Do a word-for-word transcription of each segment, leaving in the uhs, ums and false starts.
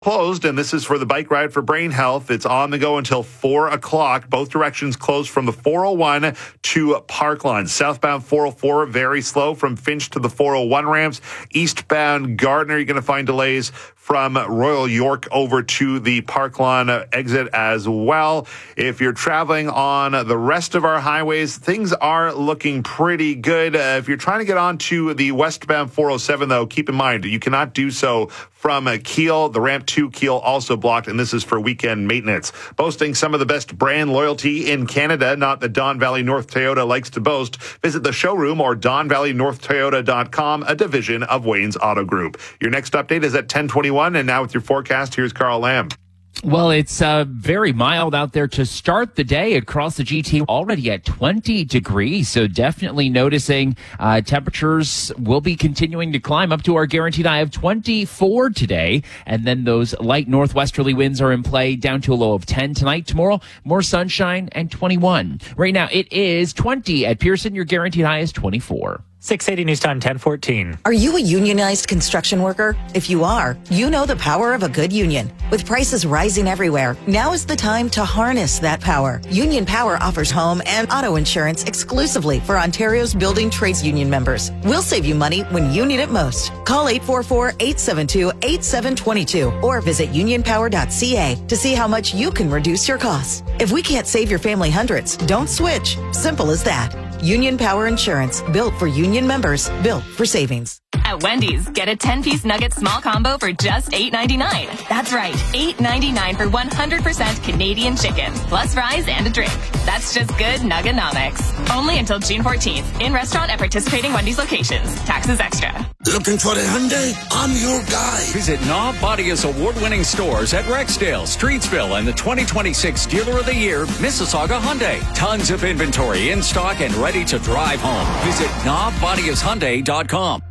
Closed, and this is for the bike ride for brain health. It's on the go until four o'clock. Both directions closed from the four oh one to Parkland. Southbound four oh four, very slow from Finch to the four oh one ramps. Eastbound Gardner, you're going to find delays from Royal York over to the Parkland exit as well. If you're traveling on the rest of our highways, things are looking pretty good. Uh, if you're trying to get onto the westbound four oh seven, though, keep in mind, you cannot do so from uh, Kiel. The ramp to Kiel also blocked, and this is for weekend maintenance. Boasting some of the best brand loyalty in Canada, not that Don Valley North Toyota likes to boast. Visit the showroom or don valley north toyota dot com, a division of Wayne's Auto Group. Your next update is at ten twenty-one, and now with your forecast, here's Carl Lamb. Well, it's uh, very mild out there to start the day across the G T, already at twenty degrees. So definitely noticing uh, temperatures will be continuing to climb up to our guaranteed high of twenty-four today. And then those light northwesterly winds are in play down to a low of ten tonight. Tomorrow, more sunshine and twenty-one. Right now, it is twenty at Pearson. Your guaranteed high is twenty-four. six eighty News Time, ten fourteen. Are you a unionized construction worker? If you are, you know the power of a good union. With prices rising everywhere, now is the time to harness that power. Union Power offers home and auto insurance exclusively for Ontario's building trades union members. We'll save you money when you need it most. Call eight four four, eight seven two, eight seven two two or visit union power dot c a to see how much you can reduce your costs. If we can't save your family hundreds, don't switch. Simple as that. Union Power Insurance, built for union members, built for savings. At Wendy's, get a ten-piece nugget small combo for just eight ninety-nine. That's right, eight ninety-nine for one hundred percent Canadian chicken, plus fries and a drink. That's just good Nugganomics. Only until June fourteenth. In restaurant at participating Wendy's locations. Taxes extra. Looking for a Hyundai? I'm your guy. Visit Knob Bodia's award-winning stores at Rexdale, Streetsville, and the twenty twenty-six Dealer of the Year, Mississauga Hyundai. Tons of inventory in stock and ready to drive home. Visit knob bodias hyundai dot com.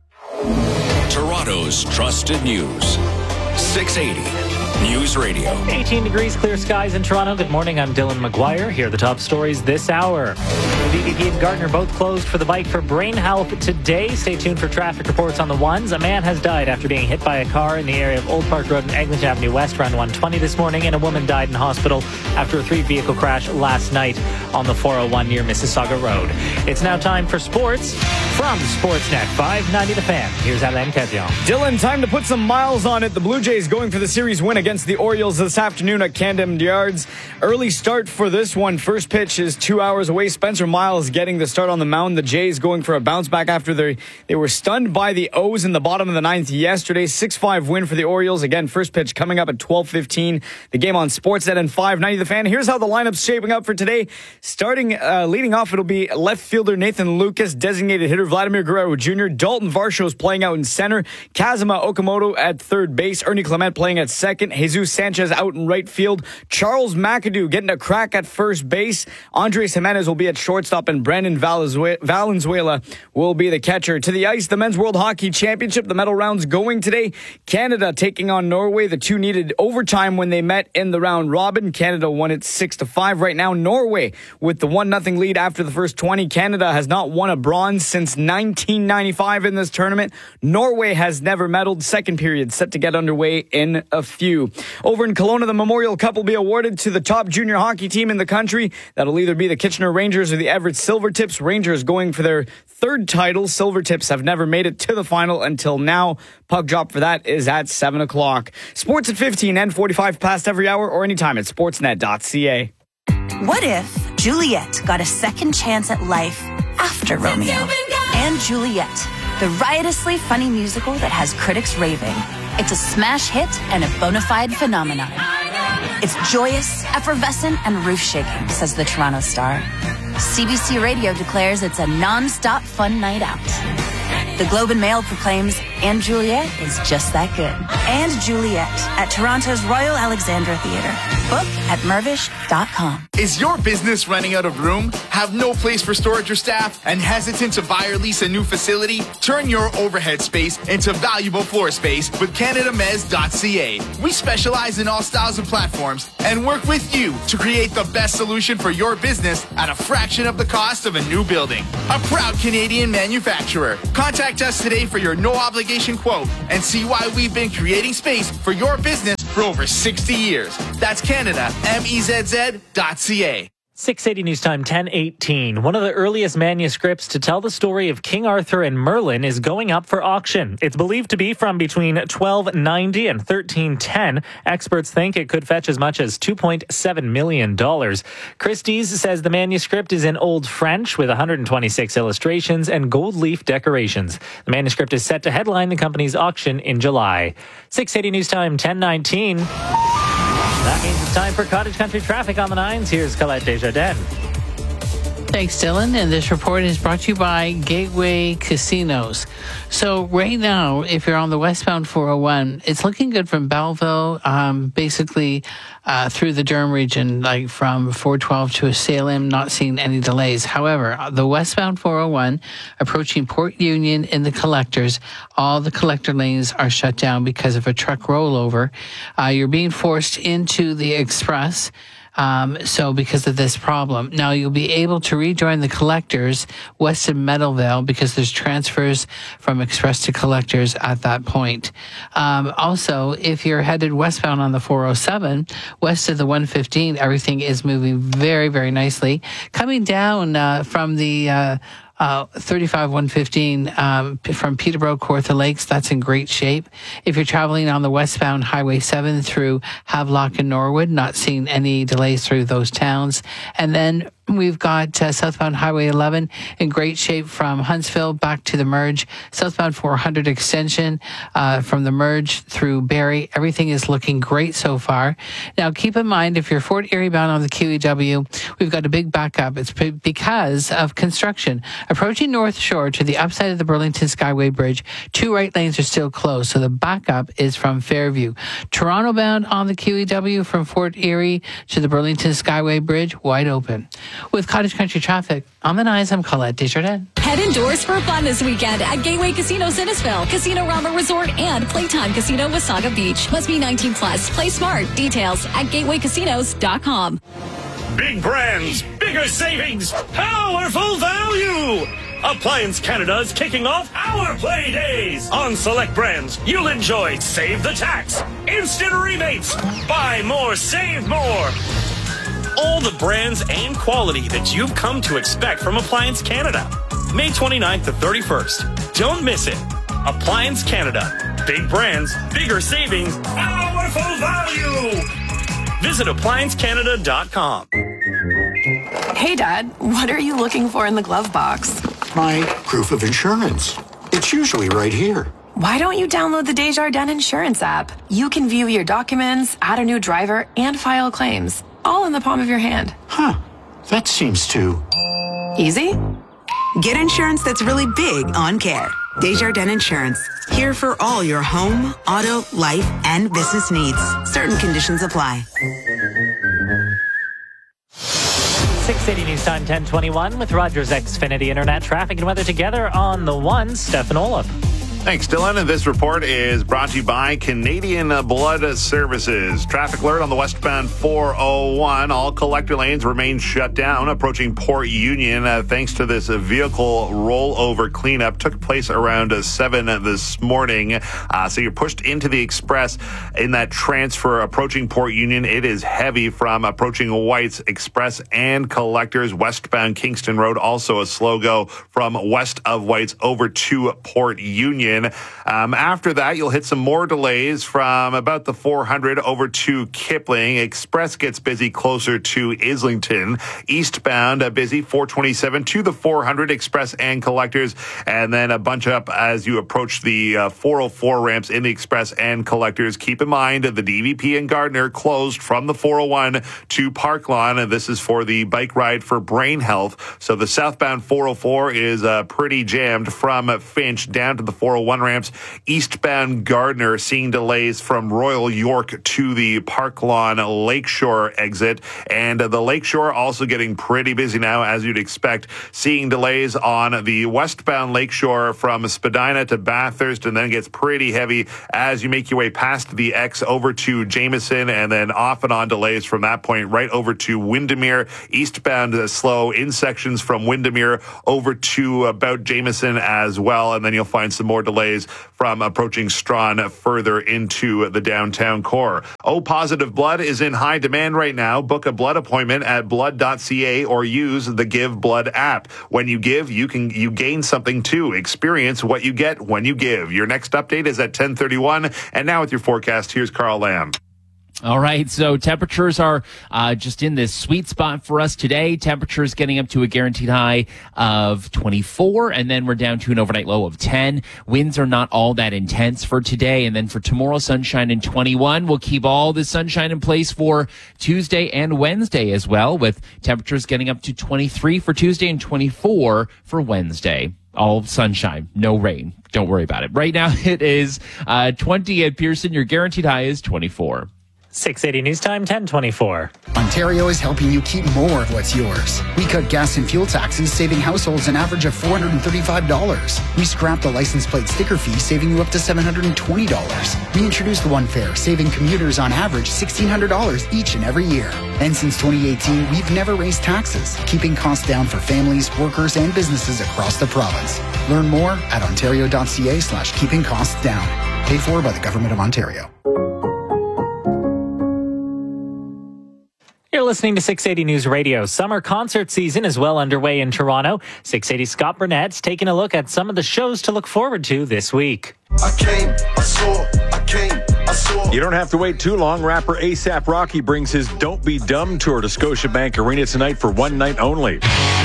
Toronto's trusted news. six eighty News Radio. eighteen degrees, clear skies in Toronto. Good morning, I'm Dylan McGuire. Here are the top stories this hour. V V P and Gardner both closed for the bike for brain health today. Stay tuned for traffic reports on the ones. A man has died after being hit by a car in the area of Old Park Road and Eglinton Avenue West around one twenty this morning, and a woman died in hospital after a three-vehicle crash last night on the four oh one near Mississauga Road. It's now time for sports from Sportsnet five ninety The Fan. Here's Alain Cavion. Dylan, time to put some miles on it. The Blue Jays going for the series win against the Orioles this afternoon at Camden Yards. Early start for this one. First pitch is two hours away. Spencer Miles getting the start on the mound. The Jays going for a bounce back after they, they were stunned by the O's in the bottom of the ninth yesterday. six five win for the Orioles. Again, first pitch coming up at twelve fifteen. The game on Sportsnet and five ninety The Fan. Here's how the lineup's shaping up for today. Starting, uh, leading off, it'll be left fielder Nathan Lucas, designated hitter Vladimir Guerrero Junior Dalton Varsho's playing out in center. Kazuma Okamoto at third base. Ernie Clement playing at second. Jesus Sanchez out in right field. Charles McAdoo getting a crack at first base. Andres Jimenez will be at shortstop, and Brandon Valenzuela will be the catcher. To the ice, the Men's World Hockey Championship. The medal rounds going today. Canada taking on Norway. The two needed overtime when they met in the round robin. Canada won it six to five. Right now, Norway with the one nothing lead after the first twenty. Canada has not won a bronze since nineteen ninety-five in this tournament. Norway has never medaled. Second period set to get underway in a few. Over in Kelowna, the Memorial Cup will be awarded to the top junior hockey team in the country. That'll either be the Kitchener Rangers or the Everett Silvertips. Rangers going for their third title. Silvertips have never made it to the final until now. Puck drop for that is at seven o'clock. Sports at fifteen and forty-five past every hour or anytime at sportsnet dot c a. What if Juliet got a second chance at life after Romeo? And Juliet, the riotously funny musical that has critics raving. It's a smash hit and a bona fide phenomenon. It's joyous, effervescent, and roof-shaking, says the Toronto Star. C B C Radio declares it's a non-stop fun night out. The Globe and Mail proclaims And Juliet is just that good. And Juliet at Toronto's Royal Alexandra Theatre. Book at mervish dot com. Is your business running out of room? Have no place for storage or staff? And hesitant to buy or lease a new facility? Turn your overhead space into valuable floor space with Canada Mez dot c a. We specialize in all styles of platforms and work with you to create the best solution for your business at a fraction of the cost of a new building. A proud Canadian manufacturer. Contact us today for your no obligation obligation quote and see why we've been creating space for your business for over sixty years. That's Canada, M E Z Z dot C A. six eighty News Time, ten eighteen. One of the earliest manuscripts to tell the story of King Arthur and Merlin is going up for auction. It's believed to be from between twelve ninety and thirteen ten. Experts think it could fetch as much as two point seven million dollars. Christie's says the manuscript is in Old French with one hundred twenty-six illustrations and gold leaf decorations. The manuscript is set to headline the company's auction in July. six eighty News Time, ten nineteen. That means it's time for Cottage Country traffic on the nines. Here's Colette Desjardins. Thanks, Dylan. And this report is brought to you by Gateway Casinos. So right now, if you're on the westbound four oh one, it's looking good from Belleville, um, basically uh, through the Durham region, like from four twelve to Salem, not seeing any delays. However, the westbound four oh one approaching Port Union in the collectors, all the collector lanes are shut down because of a truck rollover. Uh, you're being forced into the express. Um, so because of this problem. Now you'll be able to rejoin the collectors west of Meadowvale because there's transfers from express to collectors at that point. Um, also, if you're headed westbound on the four oh seven, west of the one fifteen, everything is moving very, very nicely. Coming down uh, from the uh, Uh, thirty-five one fifteen um, from Peterborough, Kawartha Lakes, that's in great shape. If you're traveling on the westbound Highway seven through Havelock and Norwood, not seeing any delays through those towns. And then we've got uh, southbound Highway eleven in great shape from Huntsville back to the merge. Southbound four hundred extension uh, from the merge through Barrie. Everything is looking great so far. Now, keep in mind, if you're Fort Erie bound on the Q E W, we've got a big backup. It's p- because of construction. Approaching North Shore to the upside of the Burlington Skyway Bridge, two right lanes are still closed, so the backup is from Fairview. Toronto bound on the Q E W from Fort Erie to the Burlington Skyway Bridge, wide open. With Cottage Country traffic, on the nines, I'm Colette Desjardins. Head indoors for fun this weekend at Gateway Casino Innisfil, Casino Rama Resort, and Playtime Casino Wasaga Beach. Must be nineteen plus. Play smart. Details at gateway casinos dot com. Big brands, bigger savings, powerful value! Appliance Canada is kicking off our play days. On select brands, you'll enjoy Save the Tax, instant rebates, buy more, save more. All the brands and quality that you've come to expect from Appliance Canada. May twenty-ninth to thirty-first. Don't miss it. Appliance Canada. Big brands, bigger savings, powerful value. Visit appliance canada dot com. Hey, Dad, what are you looking for in the glove box? My proof of insurance. It's usually right here. Why don't you download the Desjardins Insurance app? You can view your documents, add a new driver, and file claims, all in the palm of your hand. Huh. That seems too... easy? Get insurance that's really big on care. Desjardins Insurance. Here for all your home, auto, life, and business needs. Certain conditions apply. six eighty News Time, ten twenty-one with Rogers Xfinity Internet traffic and weather together on the one. Stefan Olaf. Thanks, Dylan. And this report is brought to you by Canadian Blood Services. Traffic alert on the westbound four oh one. All collector lanes remain shut down approaching Port Union uh, thanks to this uh, vehicle rollover cleanup. Took place around uh, seven this morning. Uh, so you're pushed into the express in that transfer approaching Port Union. It is heavy from approaching White's Express and collectors. Westbound Kingston Road, also a slow go from west of White's over to Port Union. Um, after that, you'll hit some more delays from about the four hundred over to Kipling. Express gets busy closer to Islington. Eastbound, uh, busy four twenty-seven to the four hundred, Express and collectors. And then a bunch up as you approach the uh, four oh four ramps in the Express and collectors. Keep in mind, the D V P and Gardner closed from the four oh one to Park Lawn. And this is for the bike ride for brain health. So the southbound four oh four is uh, pretty jammed from Finch down to the four oh one ramps. Eastbound Gardner seeing delays from Royal York to the Park Lawn Lakeshore exit. And uh, the Lakeshore also getting pretty busy now, as you'd expect. Seeing delays on the westbound Lakeshore from Spadina to Bathurst, and then gets pretty heavy as you make your way past the X over to Jameson, and then off and on delays from that point right over to Windermere. Eastbound uh, slow in sections from Windermere over to about Jameson as well. And then you'll find some more delays from approaching Strawn further into the downtown core. O positive blood is in high demand right now. Book a blood appointment at blood dot c a or use the Give Blood app. When you give, you can you gain something too. Experience what you get when you give. Your next update is at ten thirty-one. And now with your forecast, here's Carl Lamb. All right, so temperatures are uh, just in this sweet spot for us today. Temperatures getting up to a guaranteed high of twenty-four, and then we're down to an overnight low of ten. Winds are not all that intense for today, and then for tomorrow, sunshine and twenty-one. We'll keep all the sunshine in place for Tuesday and Wednesday as well, with temperatures getting up to twenty-three for Tuesday and twenty-four for Wednesday. All sunshine, no rain. Don't worry about it. Right now, it is uh, twenty at Pearson. Your guaranteed high is twenty-four. six eighty News Time, ten twenty-four. Ontario is helping you keep more of what's yours. We cut gas and fuel taxes, saving households an average of four hundred thirty-five dollars. We scrapped the license plate sticker fee, saving you up to seven hundred twenty dollars. We introduced One Fare, saving commuters on average sixteen hundred dollars each and every year. And since twenty eighteen, we've never raised taxes, keeping costs down for families, workers, and businesses across the province. Learn more at ontario dot c a slash keeping costs down. Paid for by the Government of Ontario. You're listening to six eighty News Radio. Summer concert season is well underway in Toronto. six eighty Scott Burnett's taking a look at some of the shows to look forward to this week. I came, I saw, I came, I saw. You don't have to wait too long. Rapper ASAP Rocky brings his Don't Be Dumb tour to Scotiabank Arena tonight for one night only.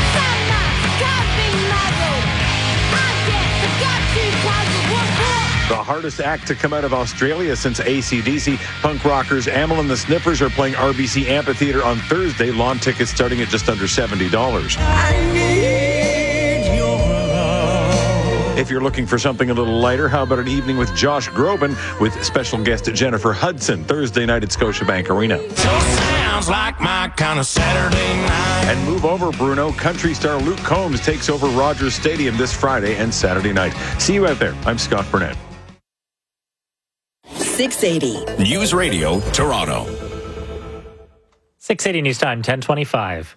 The hardest act to come out of Australia since A C D C. Punk rockers Amyl and the Sniffers are playing R B C Amphitheatre on Thursday. Lawn tickets starting at just under seventy dollars. If you're looking for something a little lighter, how about an evening with Josh Groban with special guest Jennifer Hudson Thursday night at Scotiabank Arena. Sounds like my kind of Saturday night. And move over, Bruno. Country star Luke Combs takes over Rogers Stadium this Friday and Saturday night. See you out there. I'm Scott Burnett. six eighty News Radio, Toronto. six eighty News Time, ten twenty-five.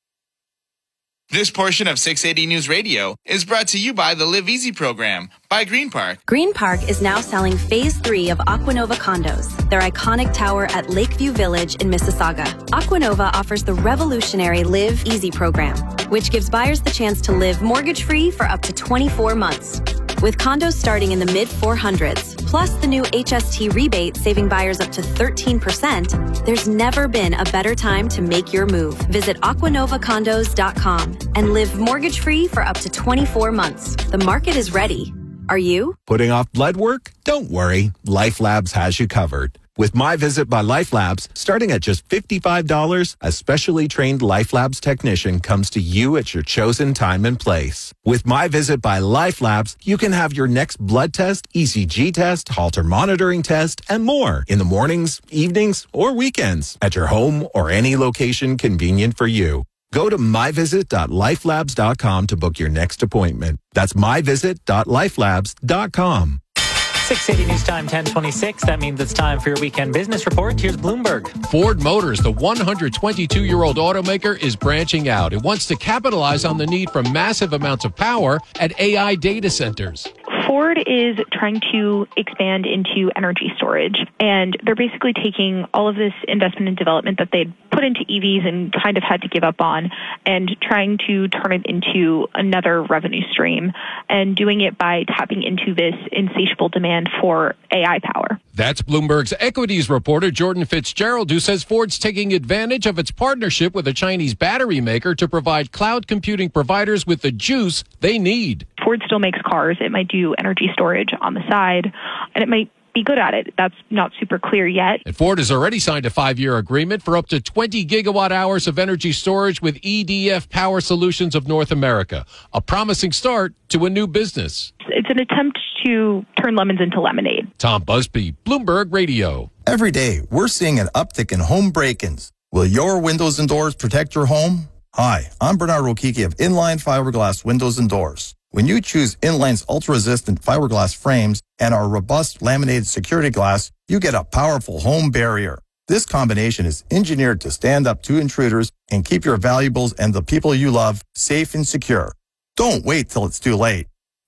This portion of six eighty News Radio is brought to you by the Live Easy program by Green Park. Green Park is now selling phase three of Aquanova condos, their iconic tower at Lakeview Village in Mississauga. Aquanova offers the revolutionary Live Easy program, which gives buyers the chance to live mortgage-free for up to twenty-four months. With condos starting in the mid four hundreds, plus the new H S T rebate saving buyers up to thirteen percent, there's never been a better time to make your move. Visit aquanova condos dot com and live mortgage-free for up to twenty-four months. The market is ready. Are you? Putting off blood work? Don't worry. Life Labs has you covered. With My Visit by Life Labs, starting at just fifty-five dollars, a specially trained Life Labs technician comes to you at your chosen time and place. With My Visit by Life Labs, you can have your next blood test, E C G test, Holter monitoring test, and more in the mornings, evenings, or weekends at your home or any location convenient for you. Go to my visit dot life labs dot com to book your next appointment. That's my visit dot life labs dot com. six eighty News Time, ten twenty-six. That means it's time for your weekend business report. Here's Bloomberg. Ford Motors, the one hundred twenty-two-year-old automaker, is branching out. It wants to capitalize on the need for massive amounts of power at A I data centers. Ford is trying to expand into energy storage, and they're basically taking all of this investment and development that they'd put into E Vs and kind of had to give up on and trying to turn it into another revenue stream and doing it by tapping into this insatiable demand for A I power. That's Bloomberg's equities reporter Jordan Fitzgerald, who says Ford's taking advantage of its partnership with a Chinese battery maker to provide cloud computing providers with the juice they need. Ford still makes cars. It might do energy storage on the side, and it might be good at it. That's not super clear yet. And Ford has already signed a five-year agreement for up to twenty gigawatt hours of energy storage with E D F Power Solutions of North America, a promising start to a new business. It's an attempt to turn lemons into lemonade. Tom Busby, Bloomberg Radio. Every day, we're seeing an uptick in home break-ins. Will your windows and doors protect your home? Hi, I'm Bernard Rokiki of Inline Fiberglass Windows and Doors. When you choose Inline's ultra-resistant fiberglass frames and our robust laminated security glass, you get a powerful home barrier. This combination is engineered to stand up to intruders and keep your valuables and the people you love safe and secure. Don't wait till it's too late.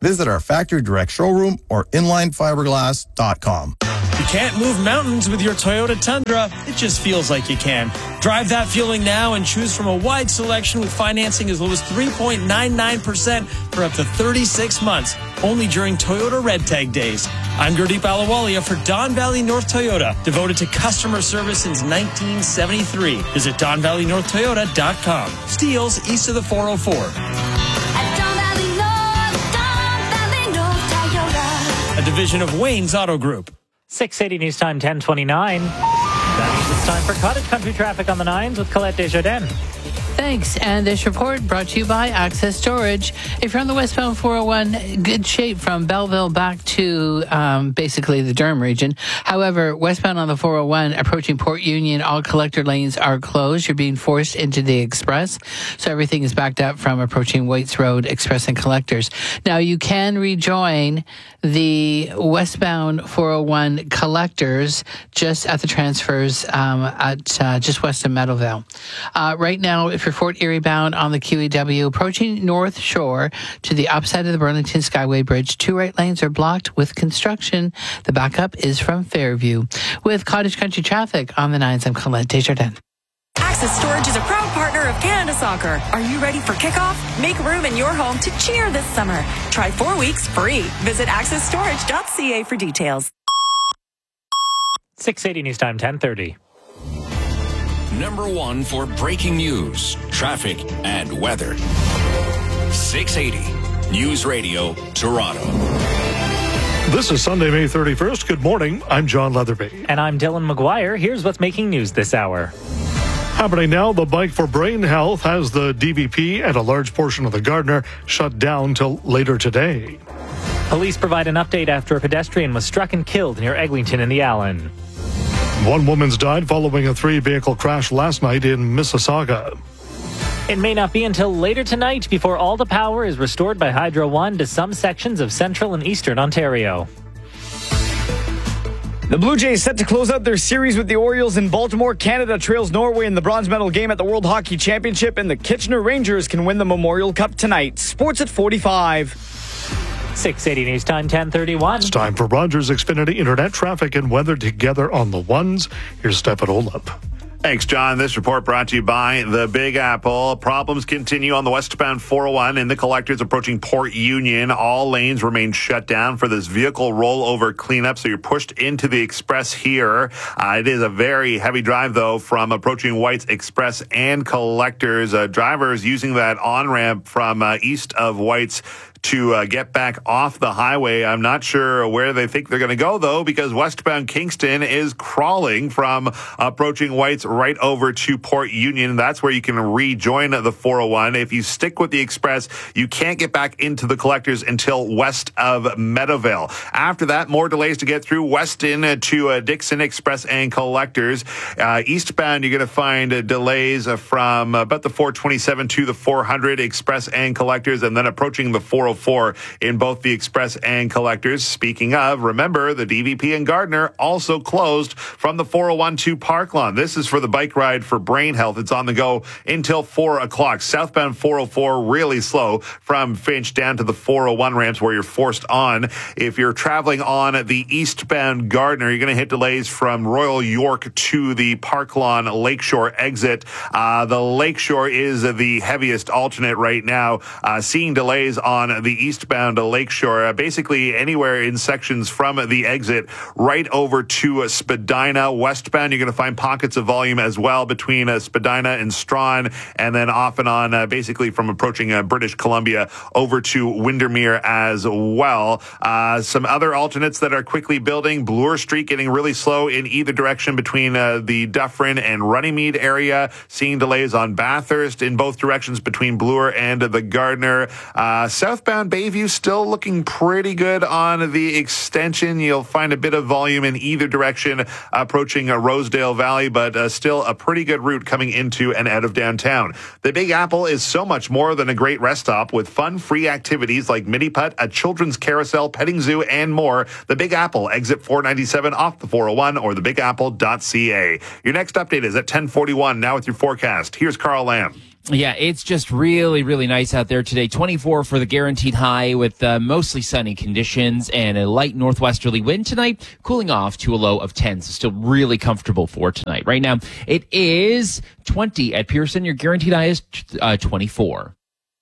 Visit our factory direct showroom or inline fiberglass dot com. You can't move mountains with your Toyota Tundra. It just feels like you can. Drive that feeling now and choose from a wide selection with financing as low as three point nine nine percent for up to thirty-six months, only during Toyota Red Tag Days. I'm Gurdeep Ahluwalia for Don Valley North Toyota, devoted to customer service since nineteen seventy-three. Visit don valley north toyota dot com. Steeles east of the four oh four. A division of Wayne's Auto Group. six eighty News Time, ten twenty-nine. That means it's time for Cottage Country traffic on the nines with Colette Desjardins. Thanks. And this report brought to you by Access Storage. If you're on the westbound four oh one, good shape from Belleville back to um, basically the Durham region. However, westbound on the four oh one, approaching Port Union, all collector lanes are closed. You're being forced into the express. So everything is backed up from approaching Waits Road, Express and Collectors. Now, you can rejoin the westbound four oh one collectors just at the transfers um, at uh, just west of Meadowvale. Uh, right now, if you're Fort Erie bound on the Q E W, approaching North Shore to the upside of the Burlington Skyway Bridge, two right lanes are blocked with construction. The backup is from Fairview. With Cottage Country traffic on the nines, I'm Colette Desjardins. Access Storage is a proud partner of Canada Soccer. Are you ready for kickoff? Make room in your home to cheer this summer. Try four weeks free. Visit access storage dot c a for details. six eighty News Time, ten thirty. Number one for breaking news, traffic, and weather. six eighty News Radio, Toronto. This is Sunday, May thirty-first. Good morning. I'm John Leatherby. And I'm Dylan McGuire. Here's what's making news this hour. Happening now, the Bike for Brain Health has the D V P and a large portion of the Gardiner shut down till later today. Police provide an update after a pedestrian was struck and killed near Eglinton in the Allen. One woman's died following a three-vehicle crash last night in Mississauga. It may not be until later tonight before all the power is restored by Hydro One to some sections of central and eastern Ontario. The Blue Jays set to close out their series with the Orioles in Baltimore. Canada trails Norway in the bronze medal game at the World Hockey Championship, and the Kitchener Rangers can win the Memorial Cup tonight. Sports at forty-five. six eighty News Time, ten thirty-one. It's time for Rogers Xfinity Internet traffic and weather together on the ones. Here's Stefan Olaf. Thanks, John. This report brought to you by the Big Apple. Problems continue on the westbound four oh one in the collectors approaching Port Union. All lanes remain shut down for this vehicle rollover cleanup, so you're pushed into the express here. Uh, it is a very heavy drive, though, from approaching White's Express and collectors. Uh, drivers using that on-ramp from uh, east of White's to uh, get back off the highway. I'm not sure where they think they're going to go, though, because westbound Kingston is crawling from approaching White's right over to Port Union. That's where you can rejoin the four oh one. If you stick with the express, you can't get back into the collectors until west of Meadowvale. After that, more delays to get through Weston to uh, Dixon Express and collectors. Uh, eastbound, you're going to find uh, delays uh, from about the four twenty-seven to the four hundred Express and collectors, and then approaching the four oh four in both the express and collectors. Speaking of, remember, the D V P and Gardiner also closed from the four oh one to Parklawn. This is for the bike ride for Brain Health. It's on the go until four o'clock. Southbound four oh four really slow from Finch down to the four oh one ramps where you're forced on. If you're traveling on the eastbound Gardiner, you're going to hit delays from Royal York to the Parklawn Lakeshore exit. Uh, the Lakeshore is the heaviest alternate right now, uh, seeing delays on the eastbound Lakeshore, uh, basically anywhere in sections from the exit right over to uh, Spadina. Westbound, you're going to find pockets of volume as well between uh, Spadina and Strawn, and then off and on uh, basically from approaching uh, British Columbia over to Windermere as well. Uh, some other alternates that are quickly building. Bloor Street getting really slow in either direction between uh, the Dufferin and Runnymede area, seeing delays on Bathurst in both directions between Bloor and uh, the Gardiner. Uh, southbound Bayview still looking pretty good on the extension. You'll find a bit of volume in either direction approaching uh, Rosedale Valley, but uh, still a pretty good route coming into and out of downtown. The Big Apple is so much more than a great rest stop with fun, free activities like mini putt, a children's carousel, petting zoo, and more. The Big Apple, exit four ninety-seven off the four oh one or the big apple dot c a. Your next update is at ten forty-one. Now with your forecast, here's Carl Lamb. Yeah, it's just really, really nice out there today. twenty-four for the guaranteed high with uh, mostly sunny conditions and a light northwesterly wind tonight, cooling off to a low of ten. So still really comfortable for tonight. Right now, it is twenty at Pearson. Your guaranteed high is uh, twenty-four.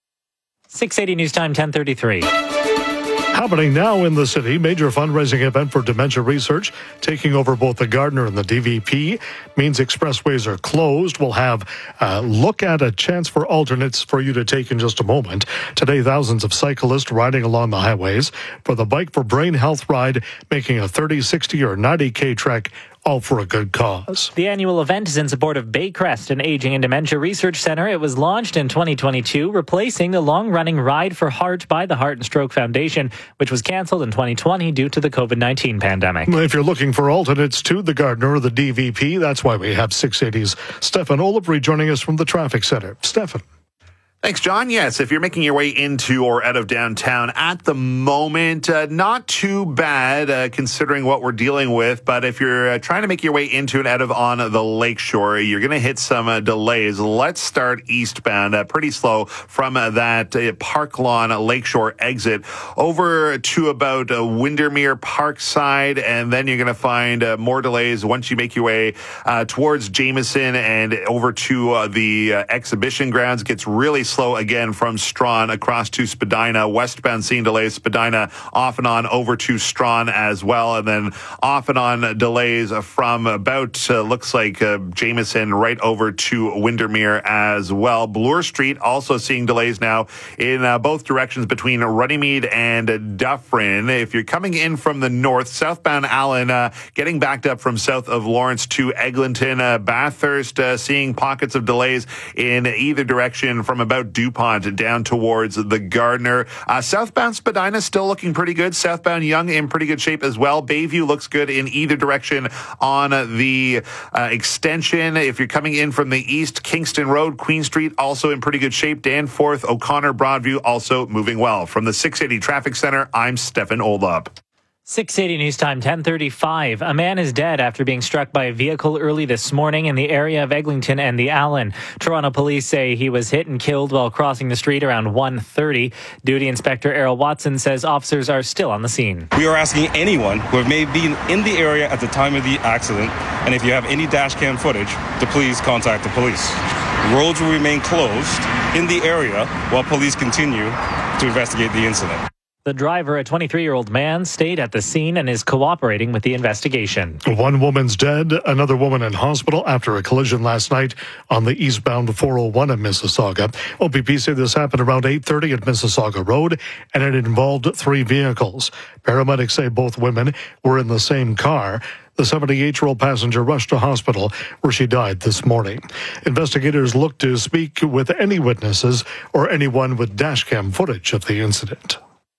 six eighty News Time, ten thirty-three. Happening now in the city, major fundraising event for dementia research, taking over both the Gardner and the D V P. Means expressways are closed. We'll have a look at a chance for alternates for you to take in just a moment. Today, thousands of cyclists riding along the highways for the Bike for Brain Health ride, making a thirty, sixty, or ninety K trek, all for a good cause. The annual event is in support of Baycrest, an aging and dementia research center. It was launched in twenty twenty-two, replacing the long-running Ride for Heart by the Heart and Stroke Foundation, which was canceled in twenty twenty due to the covid nineteen pandemic. If you're looking for alternates to the Gardner or the D V P, that's why we have six eighty's Stefan Olivry joining us from the traffic center. Stefan. Thanks, John. Yes, if you're making your way into or out of downtown at the moment, uh, not too bad uh, considering what we're dealing with. But if you're uh, trying to make your way into and out of on the lakeshore, you're going to hit some uh, delays. Let's start eastbound, uh, pretty slow from uh, that uh, Park Lawn Lakeshore exit over to about uh, Windermere Parkside. And then you're going to find uh, more delays once you make your way uh, towards Jameson and over to uh, the uh, exhibition grounds. It gets really slow again from Strawn across to Spadina. Westbound seeing delays, Spadina off and on over to Strawn as well, and then off and on delays from about uh, looks like uh, Jameson right over to Windermere as well. Bloor Street also seeing delays now in uh, both directions between Runnymede and Dufferin. If you're coming in from the north, southbound Allen uh, getting backed up from south of Lawrence to Eglinton. uh, Bathurst uh, seeing pockets of delays in either direction from about DuPont down towards the Gardner. Uh, southbound Spadina still looking pretty good. Southbound Yonge in pretty good shape as well. Bayview looks good in either direction on the uh, extension. If you're coming in from the east, Kingston Road, Queen Street also in pretty good shape. Danforth, O'Connor, Broadview also moving well. From the six eighty Traffic Center, I'm Stefan Oldup. six eighty News Time, ten thirty-five. A man is dead after being struck by a vehicle early this morning in the area of Eglinton and the Allen. Toronto police say he was hit and killed while crossing the street around one thirty. Duty Inspector Errol Watson says officers are still on the scene. We are asking anyone who may be in the area at the time of the accident, and if you have any dash cam footage, to please contact the police. Roads will remain closed in the area while police continue to investigate the incident. The driver, a twenty-three-year-old man, stayed at the scene and is cooperating with the investigation. One woman's dead, another woman in hospital after a collision last night on the eastbound four oh one in Mississauga. O P P say this happened around eight thirty at Mississauga Road, and it involved three vehicles. Paramedics say both women were in the same car. The seventy-eight-year-old passenger rushed to hospital where she died this morning. Investigators look to speak with any witnesses or anyone with dashcam footage of the incident.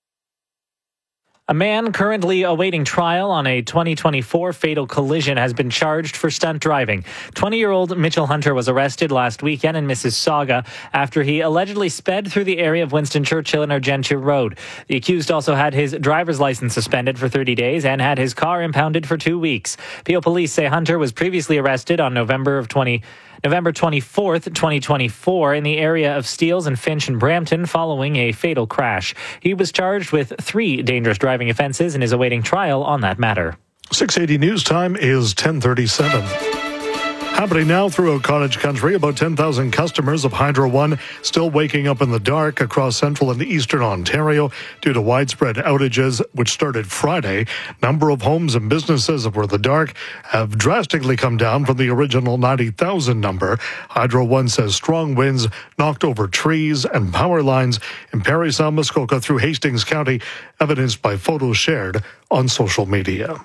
A man currently awaiting trial on a twenty twenty-four fatal collision has been charged for stunt driving. twenty-year-old Mitchell Hunter was arrested last weekend in Mississauga after he allegedly sped through the area of Winston Churchill and Argentia Road. The accused also had his driver's license suspended for thirty days and had his car impounded for two weeks. Peel police say Hunter was previously arrested on November of twenty. November twenty-fourth, twenty twenty-four, in the area of Steeles and Finch and Brampton following a fatal crash. He was charged with three dangerous driving offenses and is awaiting trial on that matter. six eighty News Time is ten thirty-seven. Happening now throughout cottage country, about ten thousand customers of Hydro One still waking up in the dark across central and eastern Ontario due to widespread outages, which started Friday. Number of homes and businesses that were in the dark have drastically come down from the original ninety thousand number. Hydro One says strong winds knocked over trees and power lines in Parry Sound, Muskoka through Hastings County, evidenced by photos shared on social media.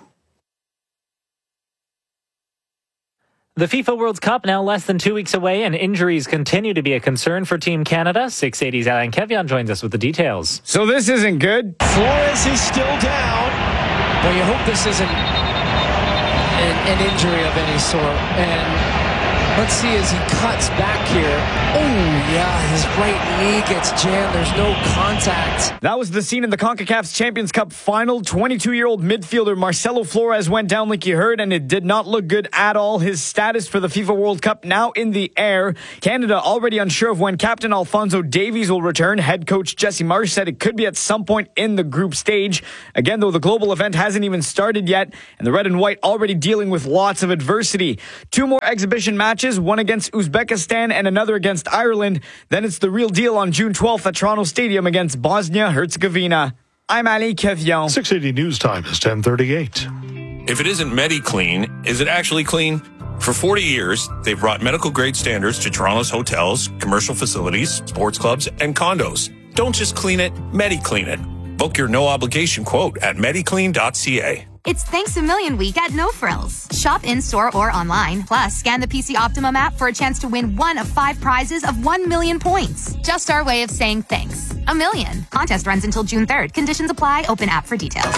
The FIFA World Cup now less than two weeks away, and injuries continue to be a concern for Team Canada. six eighty's Alan Kevian joins us with the details. So this isn't good. Flores is still down, but you hope this isn't an, an injury of any sort. And Let's see as he cuts back here. Oh, yeah, his right knee gets jammed. There's no contact. That was the scene in the CONCACAF's Champions Cup final. twenty-two-year-old midfielder Marcelo Flores went down like you heard, and it did not look good at all. His status for the FIFA World Cup now in the air. Canada already unsure of when captain Alphonso Davies will return. Head coach Jesse Marsh said it could be at some point in the group stage. Again, though, the global event hasn't even started yet, and the red and white already dealing with lots of adversity. Two more exhibition matches, one against Uzbekistan and another against Ireland. Then it's the real deal on June twelfth at Toronto Stadium against Bosnia-Herzegovina. I'm Ali Kevian. six eighty News Time is ten thirty-eight. If it isn't MediClean, is it actually clean? For forty years, they've brought medical-grade standards to Toronto's hotels, commercial facilities, sports clubs, and condos. Don't just clean it, MediClean it. Book your no-obligation quote at mediclean dot c a. It's Thanks a Million Week at No Frills. Shop in-store or online. Plus, scan the P C Optimum app for a chance to win one of five prizes of one million points. Just our way of saying thanks. A million. Contest runs until June third. Conditions apply. Open app for details.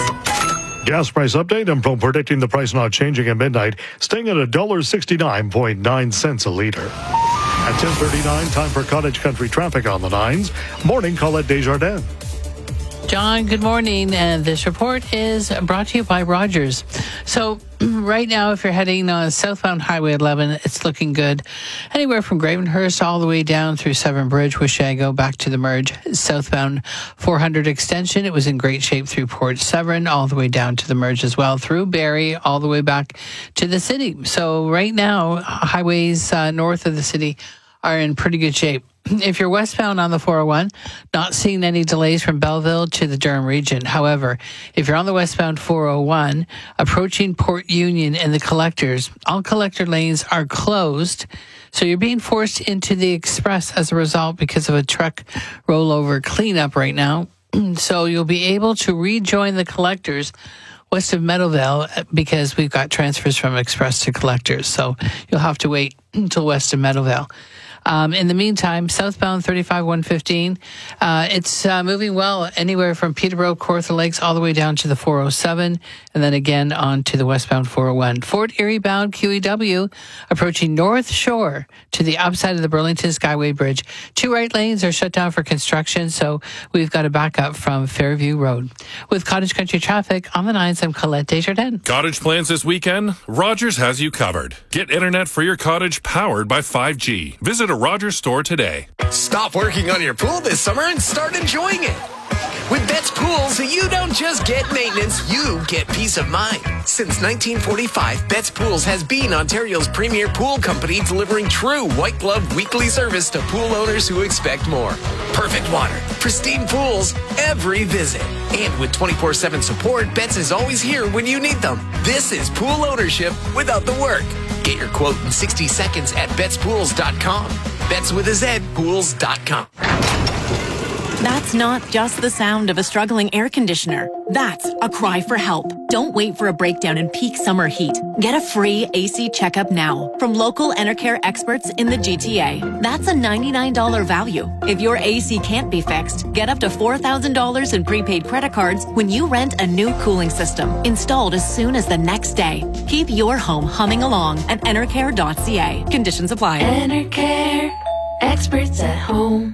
Gas price update. I'm predicting the price not changing at midnight, staying at one dollar sixty-nine point nine cents a liter. At ten thirty-nine, time for Cottage Country traffic on the nines. Morning, Colette Desjardins. John, good morning. And this report is brought to you by Rogers. So right now, if you're heading on southbound Highway eleven, it's looking good. Anywhere from Gravenhurst all the way down through Severn Bridge, Wishago, back to the merge. Southbound four hundred extension, it was in great shape through Port Severn, all the way down to the merge as well. Through Barrie, all the way back to the city. So right now, highways uh, north of the city are in pretty good shape. If you're westbound on the four oh one, not seeing any delays from Belleville to the Durham region. However, if you're on the westbound four oh one, approaching Port Union and the collectors, all collector lanes are closed. So you're being forced into the express as a result because of a truck rollover cleanup right now. So you'll be able to rejoin the collectors west of Meadowvale because we've got transfers from express to collectors. So you'll have to wait until west of Meadowvale. Um, in the meantime, southbound thirty-five one fifteen, uh, it's uh, moving well anywhere from Peterborough, Kawartha Lakes, all the way down to the four oh seven, and then again on to the westbound four oh one. Fort Erie bound Q E W, approaching North Shore to the upside of the Burlington Skyway Bridge. Two right lanes are shut down for construction, so we've got a backup from Fairview Road. With Cottage Country traffic on the nines, I'm Colette Desjardins. Cottage plans this weekend? Rogers has you covered. Get internet for your cottage powered by five G. Visit a Rogers store today. Stop working on your pool this summer and start enjoying it. With Betts Pools, you don't just get maintenance, you get peace of mind. Since nineteen forty-five, Betts Pools has been Ontario's premier pool company, delivering true white glove weekly service to pool owners who expect more. Perfect water, pristine pools, every visit. And with twenty-four seven support, Betts is always here when you need them. This is pool ownership without the work. Get your quote in sixty seconds at betts pools dot com. Betts with a Z, pools dot com. That's not just the sound of a struggling air conditioner. That's a cry for help. Don't wait for a breakdown in peak summer heat. Get a free A C checkup now from local Enercare experts in the G T A. That's a ninety-nine dollars value. If your A C can't be fixed, get up to four thousand dollars in prepaid credit cards when you rent a new cooling system, installed as soon as the next day. Keep your home humming along at enercare dot c a. Conditions apply. Enercare, experts at home.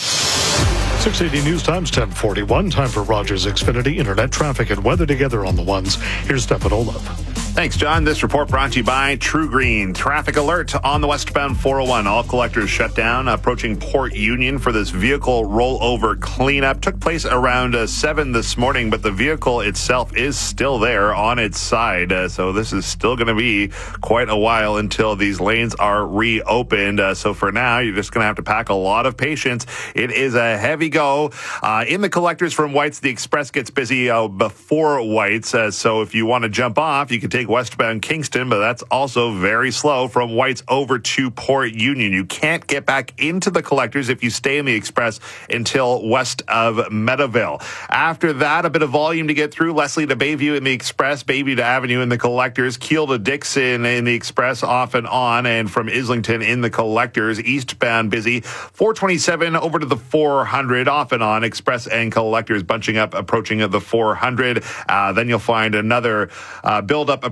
six eighty News Times ten forty-one. Time for Rogers Xfinity Internet traffic and weather together on the ones. Here's Stefan Olaf. Thanks, John. This report brought to you by True Green. Traffic alert on the westbound four oh one. All collectors shut down approaching Port Union for this vehicle rollover cleanup. Took place around uh, seven this morning, but the vehicle itself is still there on its side. Uh, so this is still going to be quite a while until these lanes are reopened. Uh, so for now, you're just going to have to pack a lot of patience. It is a heavy go. Uh, in the collectors from Whites, the express gets busy uh, before Whites. Uh, so if you want to jump off, you can take westbound Kingston, but that's also very slow from Whites over to Port Union. You can't get back into the collectors if you stay in the express until west of Meadowvale. After that, a bit of volume to get through. Leslie to Bayview in the express, Bayview to Avenue in the collectors, Keel to Dixon in the express off and on, and from Islington in the collectors. Eastbound busy. four twenty-seven over to the four hundred off and on. Express and collectors bunching up approaching the four hundred. Uh, then you'll find another uh, build up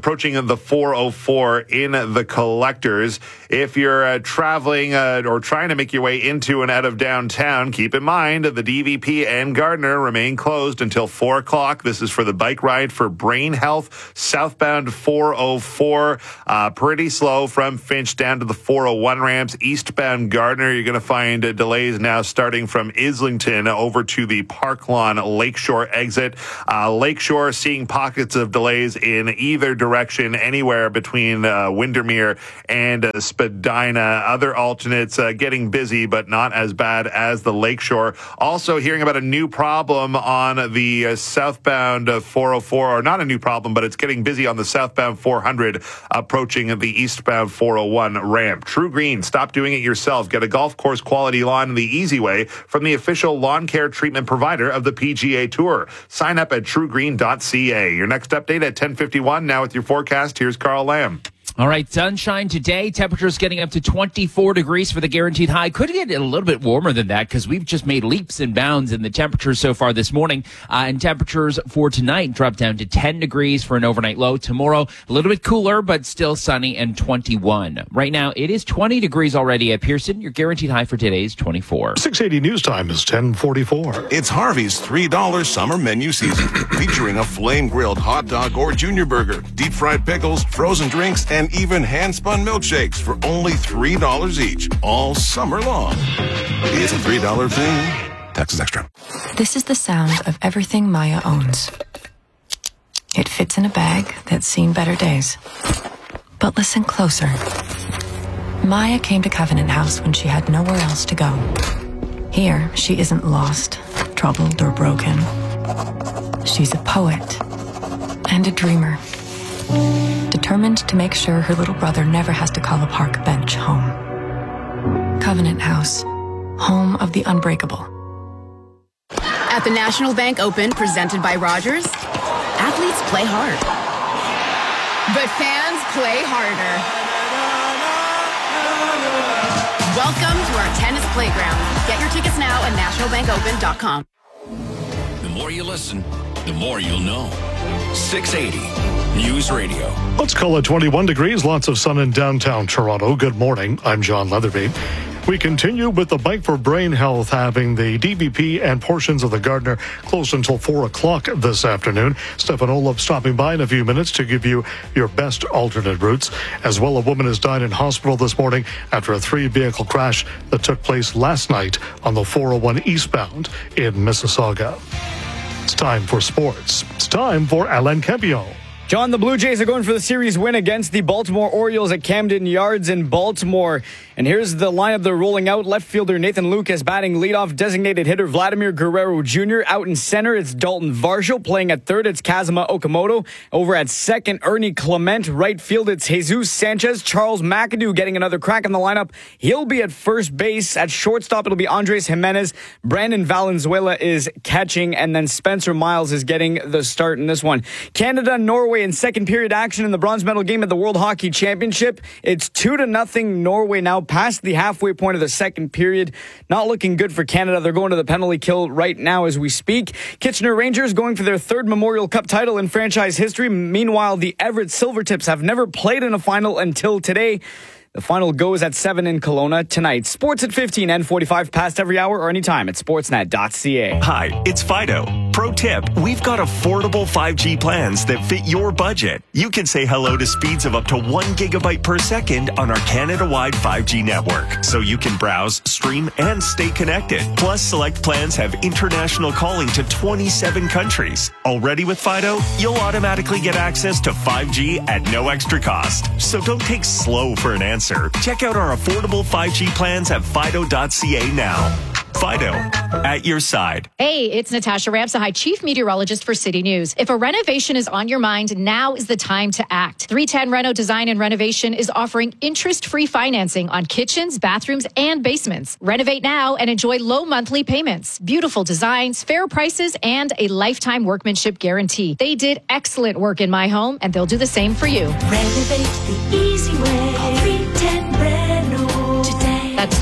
approaching the four oh four in the collectors. If you're uh, traveling uh, or trying to make your way into and out of downtown, keep in mind the D V P and Gardner remain closed until four o'clock. This is for the bike ride for Brain Health, southbound four oh four. Uh, pretty slow from Finch down to the four oh one ramps. Eastbound Gardner, you're going to find uh, delays now starting from Islington over to the Park Lawn Lakeshore exit. Uh, Lakeshore seeing pockets of delays in either direction, anywhere between uh, Windermere and uh, Spadina. Other alternates uh, getting busy, but not as bad as the Lakeshore. Also hearing about a new problem on the uh, southbound uh, four oh four, or not a new problem, but it's getting busy on the southbound four hundred approaching the eastbound four oh one ramp. True Green, stop doing it yourself. Get a golf course quality lawn the easy way from the official lawn care treatment provider of the P G A Tour. Sign up at true green dot c a. Your next update at ten fifty-one. Now with your forecast, here's Carl Lamb. All right, sunshine today. Temperatures getting up to twenty-four degrees for the guaranteed high. Could get a little bit warmer than that because we've just made leaps and bounds in the temperatures so far this morning. Uh, and temperatures for tonight drop down to ten degrees for an overnight low. Tomorrow, a little bit cooler, but still sunny and twenty-one. Right now, it is twenty degrees already at Pearson. Your guaranteed high for today is twenty-four. six eighty News Time is ten forty-four. It's Harvey's three dollar summer menu season, featuring a flame-grilled hot dog or junior burger, deep-fried pickles, frozen drinks, and even hand-spun milkshakes for only three dollars each, all summer long. It's a three dollar thing. Taxes extra. This is the sound of everything Maya owns. It fits in a bag that's seen better days. But listen closer. Maya came to Covenant House when she had nowhere else to go. Here, she isn't lost, troubled, or broken. She's a poet and a dreamer, determined to make sure her little brother never has to call a park bench home. Covenant House, home of the unbreakable. At the National Bank Open, presented by Rogers, athletes play hard, but fans play harder. Welcome to our tennis playground. Get your tickets now at national bank open dot com. The more you listen, the more you'll know. six eighty News Radio. Let's call it twenty-one degrees. Lots of sun in downtown Toronto. Good morning. I'm John Leatherby. We continue with the Bike for Brain Health, having the D V P and portions of the Gardner closed until four o'clock this afternoon. Stefan Olaf stopping by in a few minutes to give you your best alternate routes. As well, a woman has died in hospital this morning after a three-vehicle crash that took place last night on the four oh one eastbound in Mississauga. It's time for sports. It's time for Alain Campion. John, the Blue Jays are going for the series win against the Baltimore Orioles at Camden Yards in Baltimore. And here's the lineup they're rolling out. Left fielder Nathan Lucas batting leadoff. Designated hitter Vladimir Guerrero Junior Out in center, it's Dalton Varsho. Playing at third, it's Kazuma Okamoto. Over at second, Ernie Clement. Right field, it's Jesus Sanchez. Charles McAdoo getting another crack in the lineup. He'll be at first base. At shortstop, it'll be Andres Jimenez. Brandon Valenzuela is catching. And then Spencer Miles is getting the start in this one. Canada, Norway in second period action in the bronze medal game at the World Hockey Championship. It's two to nothing Norway now past the halfway point of the second period. Not looking good for Canada. They're going to the penalty kill right now as we speak. Kitchener Rangers going for their third Memorial Cup title in franchise history. Meanwhile, the Everett Silvertips have never played in a final until today. The final goes at seven in Kelowna tonight. Sports at fifteen and forty-five past every hour or anytime at sportsnet dot c a. Hi, it's Fido. Pro tip, we've got affordable five G plans that fit your budget. You can say hello to speeds of up to one gigabyte per second on our Canada-wide five G network, so you can browse, stream, and stay connected. Plus, select plans have international calling to twenty-seven countries. Already with Fido, you'll automatically get access to five G at no extra cost. So don't take slow for an answer. Check out our affordable five G plans at fido dot c a now. Fido, at your side. Hey, it's Natasha Ramsahai, Chief Meteorologist for City News. If a renovation is on your mind, now is the time to act. three ten Reno Design and Renovation is offering interest-free financing on kitchens, bathrooms, and basements. Renovate now and enjoy low monthly payments, beautiful designs, fair prices, and a lifetime workmanship guarantee. They did excellent work in my home, and they'll do the same for you. Renovate the easy way. Call three ten Reno today. That's three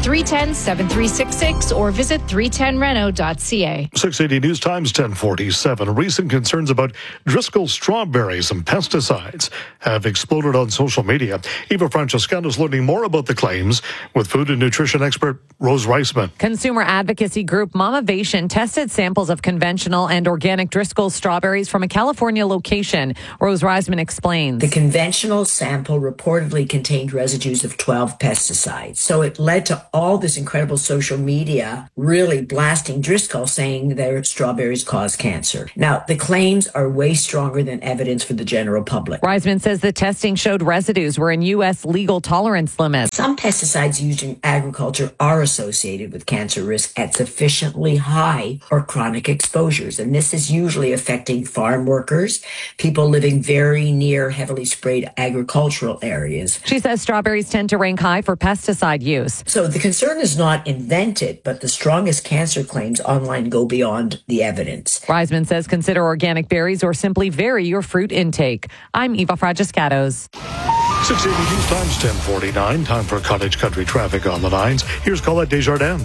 three one zero, seven three six six or visit three ten reno dot c a. six eighty News Times ten forty-seven. Recent concerns about Driscoll strawberries and pesticides have exploded on social media. Eva Francescano is learning more about the claims with food and nutrition expert Rose Reisman. Consumer advocacy group Mamavation tested samples of conventional and organic Driscoll strawberries from a California location. Rose Reisman explains. The conventional sample reportedly contained residues of twelve pesticides. So it led to all this incredible social media really blasting Driscoll, saying their strawberries cause cancer. Now, the claims are way stronger than evidence for the general public. Reisman says the testing showed residues were in U S legal tolerance limits. Some pesticides used in agriculture are associated with cancer risk at sufficiently high or chronic exposures, and this is usually affecting farm workers, people living very near heavily sprayed agricultural areas. She says strawberries tend to rank high for pesticide use. So the concern is not invented, but the strongest cancer claims online go beyond the evidence. Reisman says consider organic berries or simply vary your fruit intake. I'm Eva Fragiscatos. six eighty News Times ten forty-nine. Time for cottage country traffic on the nines. Here's Colette Desjardins.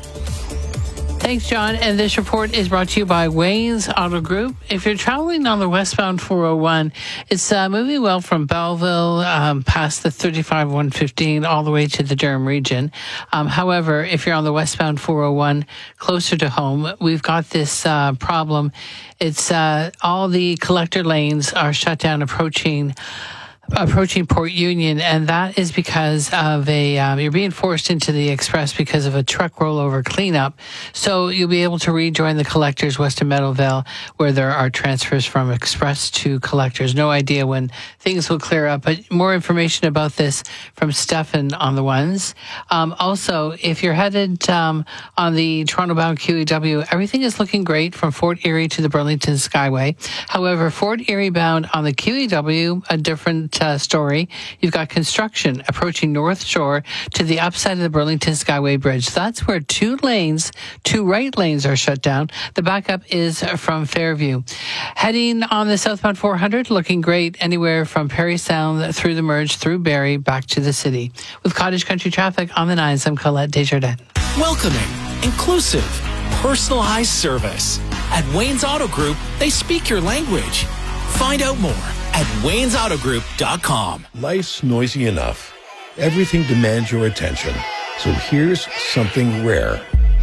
Thanks, John. And this report is brought to you by Wayne's Auto Group. If you're traveling on the westbound four oh one, it's uh, moving well from Belleville um, past the thirty-five one fifteen all the way to the Durham region. Um, however, if you're on the westbound four oh one closer to home, we've got this uh, problem. It's uh, all the collector lanes are shut down approaching approaching Port Union, and that is because of a, um, you're being forced into the express because of a truck rollover cleanup. So you'll be able to rejoin the collectors west of Meadowvale, where there are transfers from express to collectors. No idea when things will clear up, but more information about this from Stefan on the ones. Um, also, if you're headed um, on the Toronto-bound Q E W, everything is looking great from Fort Erie to the Burlington Skyway. However, Fort Erie bound on the Q E W, a different Uh, story. You've got construction approaching North Shore to the upside of the Burlington Skyway Bridge. That's where two lanes, two right lanes are shut down. The backup is from Fairview. Heading on the southbound four hundred, looking great anywhere from Parry Sound through the merge through Barrie back to the city. With cottage country traffic on the nines, I'm Colette Desjardins. Welcoming, inclusive, personalized service. At Wayne's Auto Group, they speak your language. Find out more at waynes auto group dot com. Life's noisy enough. Everything demands your attention. So here's something rare.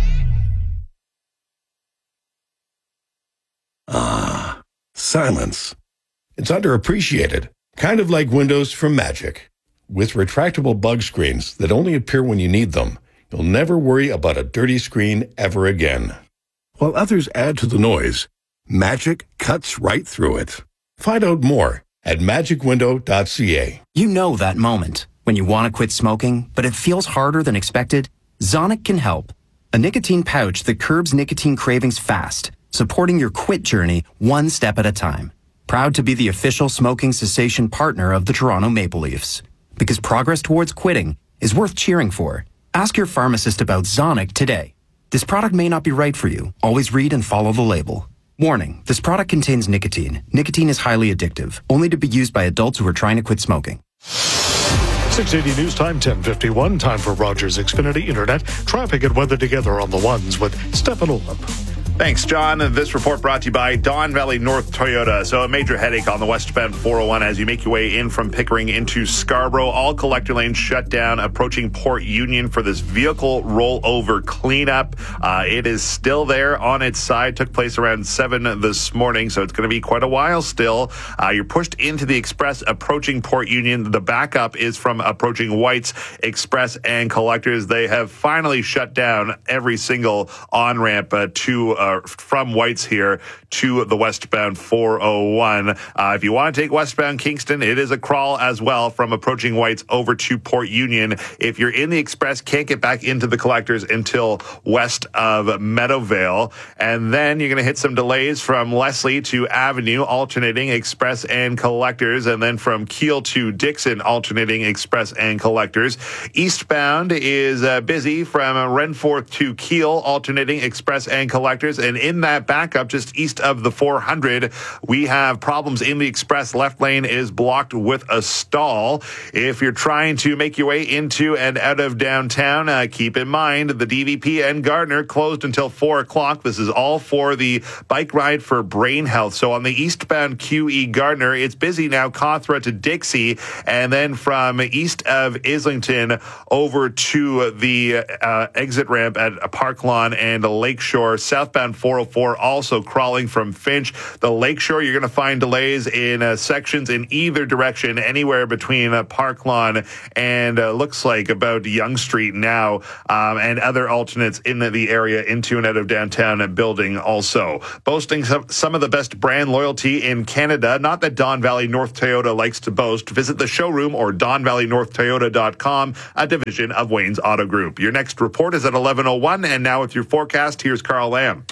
Ah, silence. It's underappreciated. Kind of like windows from Magic. With retractable bug screens that only appear when you need them, you'll never worry about a dirty screen ever again. While others add to the noise, Magic cuts right through it. Find out more at magic window dot c a. You know that moment when you want to quit smoking, but it feels harder than expected? Zonic can help. A nicotine pouch that curbs nicotine cravings fast, supporting your quit journey one step at a time. Proud to be the official smoking cessation partner of the Toronto Maple Leafs. Because progress towards quitting is worth cheering for. Ask your pharmacist about Zonic today. This product may not be right for you. Always read and follow the label. Warning, this product contains nicotine. Nicotine is highly addictive, only to be used by adults who are trying to quit smoking. six eighty News Time ten fifty-one. Time for Rogers Xfinity Internet. Traffic and weather together on the ones with Stefan Olip. Thanks, John. This report brought to you by Don Valley North Toyota. So a major headache on the westbound four oh one as you make your way in from Pickering into Scarborough. All collector lanes shut down approaching Port Union for this vehicle rollover cleanup. Uh, it is still there on its side. Took place around seven this morning, so it's going to be quite a while still. Uh, you're pushed into the Express approaching Port Union. The backup is from approaching White's Express and collectors. They have finally shut down every single on-ramp uh, to Uh, from White's here to the westbound four oh one. Uh, if you want to take westbound Kingston, it is a crawl as well from approaching White's over to Port Union. If you're in the Express, can't get back into the collectors until west of Meadowvale. And then you're going to hit some delays from Leslie to Avenue, alternating Express and collectors. And then from Keele to Dixon, alternating Express and collectors. Eastbound is uh, busy from Renforth to Keele, alternating Express and collectors. kilometers. And in that backup, just east of the four hundred, we have problems in the express. Left lane is blocked with a stall. If you're trying to make your way into and out of downtown, uh, keep in mind the D V P and Gardner closed until four o'clock. This is all for the bike ride for brain health. So on the eastbound Q E Gardner, it's busy now, Cawthra to Dixie, and then from east of Islington over to the uh, exit ramp at Park Lawn and Lakeshore. Southbound four oh four also crawling from Finch. The Lakeshore, you're going to find delays in uh, sections in either direction, anywhere between uh, Park Lawn and uh, looks like about Yonge Street now, um, and other alternates in the, the area into and out of downtown building also. Boasting some, some of the best brand loyalty in Canada, not that Don Valley North Toyota likes to boast. Visit the showroom or don valley north toyota dot com, a division of Wayne's Auto Group. Your next report is at eleven oh one, and now with your forecast, here's Carl Lamb.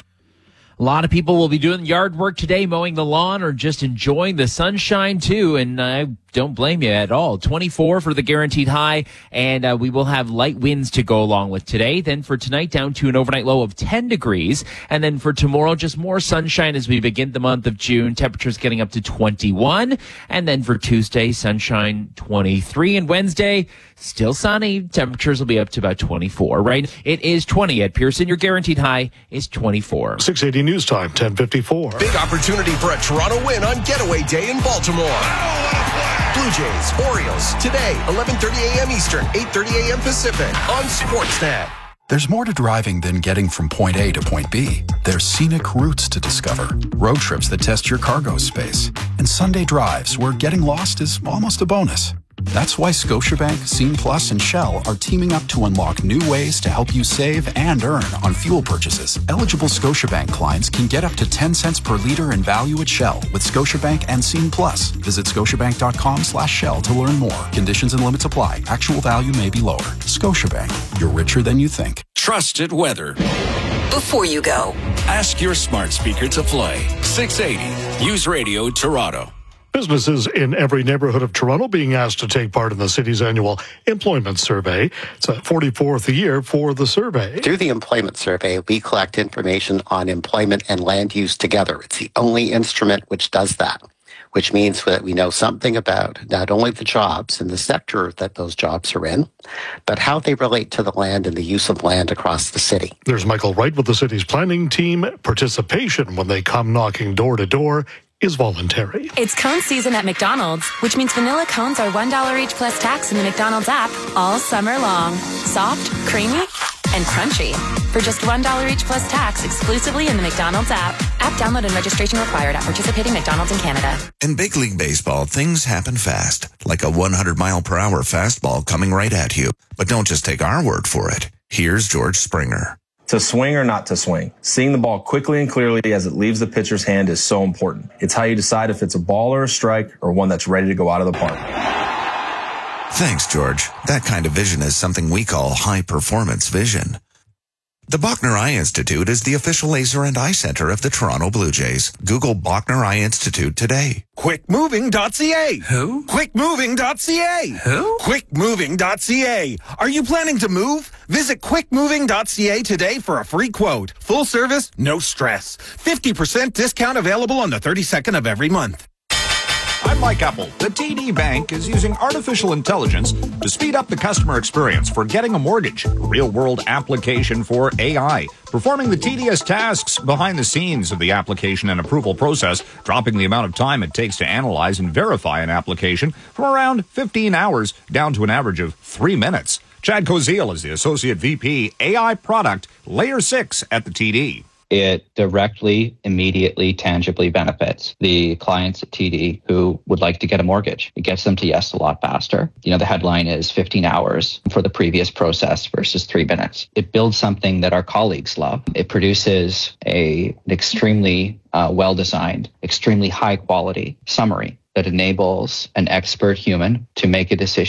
A lot of people will be doing yard work today, mowing the lawn or just enjoying the sunshine too, and I don't blame you at all. twenty-four for the guaranteed high, and uh, we will have light winds to go along with today. Then for tonight, down to an overnight low of ten degrees, and then for tomorrow, just more sunshine as we begin the month of June. Temperatures getting up to twenty-one, and then for Tuesday, sunshine twenty-three, and Wednesday, still sunny. Temperatures will be up to about twenty-four, right? It is twenty at Pearson. Your guaranteed high is twenty-four. six eighty News Time, ten fifty-four. Big opportunity for a Toronto win on Getaway Day in Baltimore. Blue Jays, Orioles, today, eleven thirty a.m. Eastern, eight thirty a.m. Pacific, on Sportsnet. There's more to driving than getting from point A to point B. There's scenic routes to discover, road trips that test your cargo space, and Sunday drives where getting lost is almost a bonus. That's why Scotiabank, Scene Plus, and Shell are teaming up to unlock new ways to help you save and earn on fuel purchases. Eligible Scotiabank clients can get up to ten cents per liter in value at Shell with Scotiabank and Scene Plus. Visit scotiabank.com slash Shell to learn more. Conditions and limits apply. Actual value may be lower. Scotiabank. You're richer than you think. Trusted weather. Before you go, ask your smart speaker to play six eighty News Radio Toronto. Businesses in every neighborhood of Toronto being asked to take part in the city's annual employment survey. It's a forty-fourth year for the survey. Through the employment survey, we collect information on employment and land use together. It's the only instrument which does that, which means that we know something about not only the jobs and the sector that those jobs are in, but how they relate to the land and the use of land across the city. There's Michael Wright with the city's planning team. Participation when they come knocking door to door is voluntary. It's cone season at McDonald's, which means vanilla cones are one dollar each plus tax in the McDonald's app all summer long. Soft, creamy, and crunchy. For just one dollar each plus tax exclusively in the McDonald's app. App download and registration required at participating McDonald's in Canada. In big league baseball, things happen fast, like a one hundred mile per hour fastball coming right at you. But don't just take our word for it. Here's George Springer. To swing or not to swing. Seeing the ball quickly and clearly as it leaves the pitcher's hand is so important. It's how you decide if it's a ball or a strike or one that's ready to go out of the park. Thanks, George. That kind of vision is something we call high-performance vision. The Bachner Eye Institute is the official laser and eye center of the Toronto Blue Jays. Google Bachner Eye Institute today. quick moving dot c a. Who? quick moving dot c a. Who? quick moving dot c a. Are you planning to move? Visit quick moving dot c a today for a free quote. Full service, no stress. fifty percent discount available on the thirty-second of every month. I'm Mike Apple. The T D Bank is using artificial intelligence to speed up the customer experience for getting a mortgage. A real-world application for A I, performing the tedious tasks behind the scenes of the application and approval process, dropping the amount of time it takes to analyze and verify an application from around fifteen hours down to an average of three minutes. Chad Koziel is the Associate V P, A I Product, Layer six at the T D. It directly, immediately, tangibly benefits the clients at T D who would like to get a mortgage. It gets them to yes a lot faster. You know, the headline is fifteen hours for the previous process versus three minutes. It builds something that our colleagues love. It produces a, an extremely uh, well-designed, extremely high-quality summary that enables an expert human to make a decision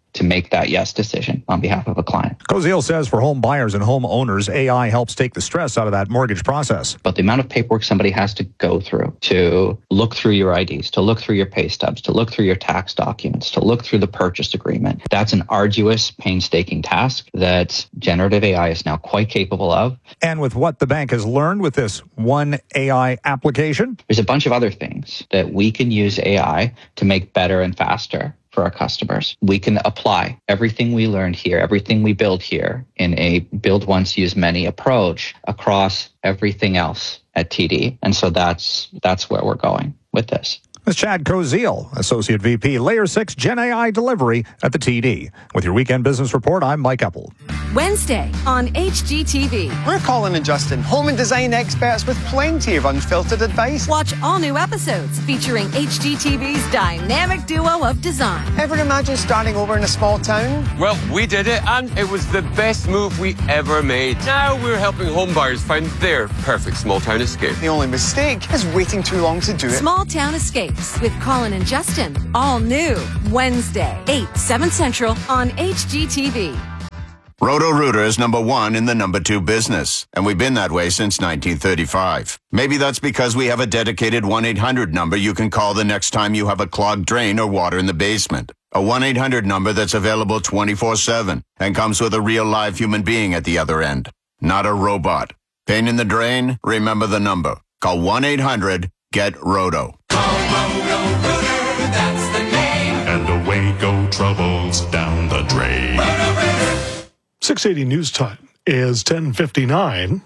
to make that yes decision on behalf of a client. Koziel says for home buyers and home owners, A I helps take the stress out of that mortgage process. But the amount of paperwork somebody has to go through to look through your I Ds, to look through your pay stubs, to look through your tax documents, to look through the purchase agreement, that's an arduous, painstaking task that generative A I is now quite capable of. And with what the bank has learned with this one A I application, there's a bunch of other things that we can use A I to make better and faster for our customers. We can apply everything we learned here, everything we build here in a build once, use many approach across everything else at T D. And so that's that's where we're going with this. That's Chad Koziel, Associate V P, Layer six Gen A I Delivery at the T D. With your Weekend Business Report, I'm Mike Eppel. Wednesday on H G T V. We're Colin and Justin, home and design experts with plenty of unfiltered advice. Watch all new episodes featuring H G T V's dynamic duo of design. Ever imagine starting over in a small town? Well, we did it, and it was the best move we ever made. Now we're helping home buyers find their perfect small town escape. The only mistake is waiting too long to do it. Small Town Escapes with Colin and Justin. All new Wednesday, eight, seven Central on H G T V. Roto-Rooter is number one in the number two business, and we've been that way since nineteen thirty-five. Maybe that's because we have a dedicated one eight hundred number you can call the next time you have a clogged drain or water in the basement. A one eight hundred number that's available twenty-four seven and comes with a real live human being at the other end, not a robot. Pain in the drain? Remember the number. Call one eight hundred get roto. Roto-Rooter, that's the name. And away go troubles down the drain. Roto-Rooter. six eighty News Time is ten fifty-nine.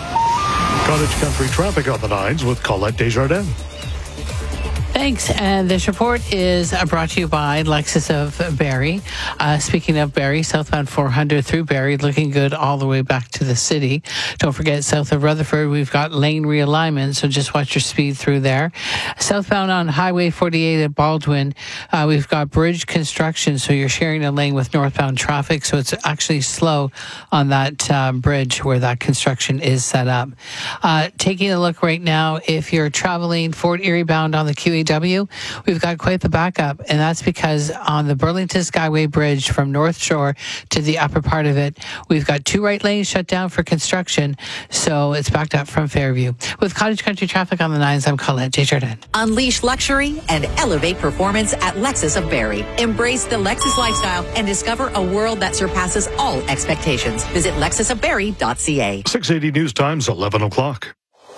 Cottage Country traffic on the nines with Colette Desjardins. Thanks. And this report is uh, brought to you by Lexus of Barrie. Uh, speaking of Barrie, southbound four hundred through Barrie, looking good all the way back to the city. Don't forget, south of Rutherford, we've got lane realignment, so just watch your speed through there. Southbound on Highway forty-eight at Baldwin, uh, we've got bridge construction, so you're sharing a lane with northbound traffic, so it's actually slow on that uh, bridge where that construction is set up. Uh, taking a look right now, if you're traveling Fort Erie bound on the Q E W, we've got quite the backup, and that's because on the Burlington Skyway Bridge from North Shore to the upper part of it, we've got two right lanes shut down for construction, so it's backed up from Fairview. With Cottage Country traffic on the nines, I'm Colette Desjardins. Unleash luxury and elevate performance at Lexus of Barrie. Embrace the Lexus lifestyle and discover a world that surpasses all expectations. Visit lexus of barrie dot c a. six eighty News Time's eleven o'clock.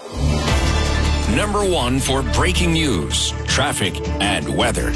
Number one for breaking news, traffic, and weather.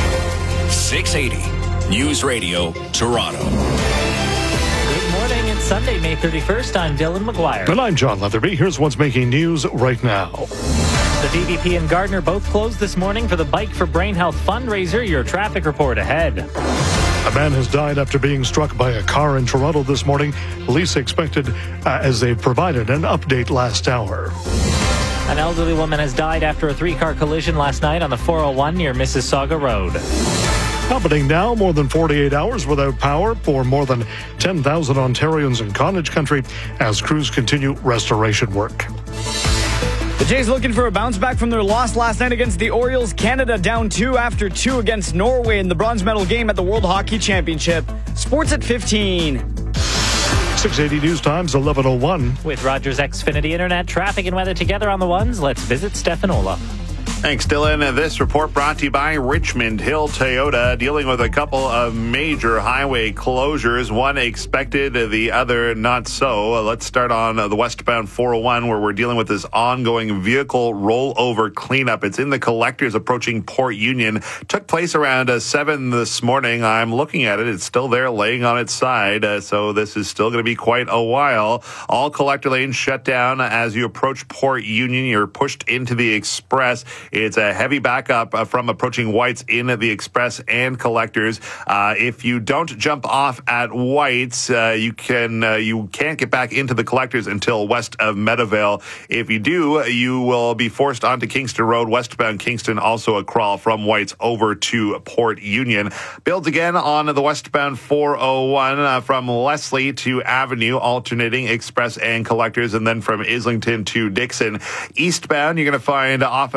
six eighty News Radio, Toronto. Good morning. It's Sunday, May thirty-first. I'm Dylan McGuire. And I'm John Leatherby. Here's what's making news right now. The D V P and Gardner both closed this morning for the Bike for Brain Health fundraiser. Your traffic report ahead. A man has died after being struck by a car in Toronto this morning. Police expected uh, as they provided an update last hour. An elderly woman has died after a three-car collision last night on the four oh one near Mississauga Road. Happening now, more than forty-eight hours without power for more than ten thousand Ontarians in Cottage Country as crews continue restoration work. The Jays looking for a bounce back from their loss last night against the Orioles. Canada down two after two against Norway in the bronze medal game at the World Hockey Championship. Sports at fifteen. six eighty News Times, eleven oh one. With Rogers Xfinity Internet, traffic and weather together on the ones, let's visit Stefanola. Thanks, Dylan. This report brought to you by Richmond Hill Toyota, dealing with a couple of major highway closures, one expected, the other not so. Let's start on the westbound four oh one, where we're dealing with this ongoing vehicle rollover cleanup. It's in the collectors approaching Port Union. Took place around uh, seven this morning. I'm looking at it. It's still there laying on its side, uh, so this is still going to be quite a while. All collector lanes shut down as you approach Port Union. You're pushed into the express. It's a heavy backup uh, from approaching White's in the Express and Collectors. Uh, if you don't jump off at White's, uh, you can uh, you can't get back into the Collectors until west of Meadowvale. If you do, you will be forced onto Kingston Road, westbound Kingston, also a crawl from White's over to Port Union. Builds again on the westbound four oh one uh, from Leslie to Avenue, alternating Express and Collectors, and then from Islington to Dixon. Eastbound, you're going to find off and on delay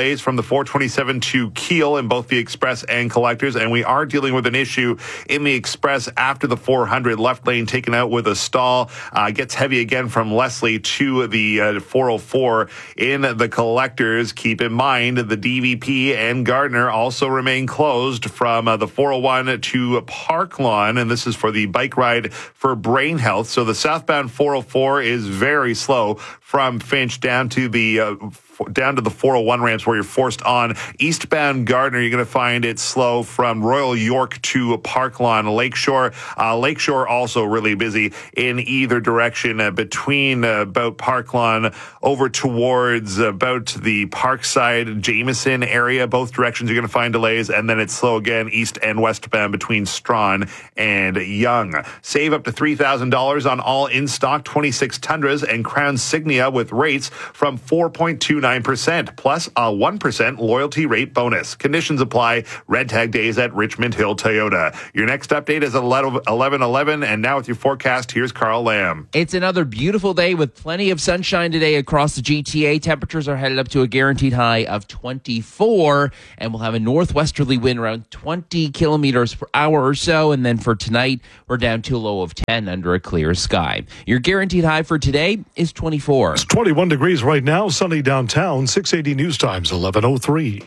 delays from the four twenty-seven to Kiel in both the Express and Collectors, and we are dealing with an issue in the Express after the four hundred. Left lane taken out with a stall. Uh, gets heavy again from Leslie to the uh, four oh four in the Collectors. Keep in mind the D V P and Gardner also remain closed from uh, the four oh one to Park Lawn, and this is for the bike ride for Brain Health. So the southbound four oh four is very slow from Finch down to the uh, down to the four oh one ramps where you're forced on. Eastbound Gardner, you're going to find it slow from Royal York to Park Lawn. Lakeshore, uh, Lakeshore also really busy in either direction uh, between uh, about Park Lawn over towards about the Parkside Jameson area. Both directions you're going to find delays, and then it's slow again east and westbound between Strawn and Young. Save up to three thousand dollars on all in-stock twenty-six Tundras and Crown Signia with rates from four point two nine percent plus a one percent loyalty rate bonus. Conditions apply. Red tag days at Richmond Hill Toyota. Your next update is eleven eleven, and now with your forecast, here's Carl Lamb. It's another beautiful day with plenty of sunshine today across the G T A. Temperatures are headed up to a guaranteed high of twenty-four, and we'll have a northwesterly wind around twenty kilometers per hour or so. And then for tonight, we're down to a low of ten under a clear sky. Your guaranteed high for today is twenty-four. It's twenty-one degrees right now, sunny downtown. six eighty News Times, eleven oh three.